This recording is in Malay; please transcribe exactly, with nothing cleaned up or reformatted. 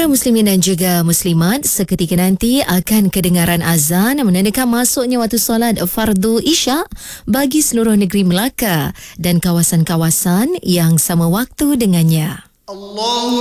Para muslimin dan juga muslimat, seketika nanti akan kedengaran azan menandakan masuknya waktu solat fardu Isyak bagi seluruh negeri Melaka dan kawasan-kawasan yang sama waktu dengannya. Allah